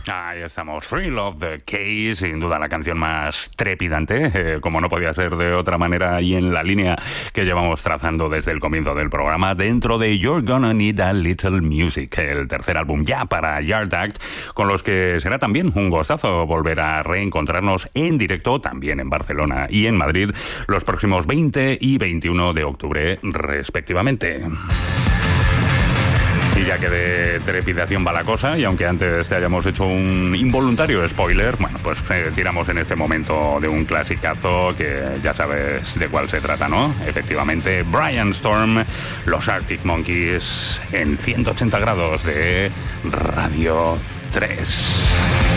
Ahí estamos, Thrill of the Case, sin duda la canción más trepidante, como no podía ser de otra manera, y en la línea que llevamos trazando desde el comienzo del programa, dentro de You're Gonna Need a Little Music, el tercer álbum ya para Yard Act, con los que será también un gustazo volver a reencontrarnos en directo, también en Barcelona y en Madrid, los próximos 20 y 21 de octubre, respectivamente. Y ya que de trepidación va la cosa, y aunque antes te hayamos hecho un involuntario spoiler, bueno, pues tiramos en este momento de un clasicazo que ya sabes de cuál se trata, ¿no? Efectivamente, Brian Storm, los Arctic Monkeys en 180 grados de Radio 3.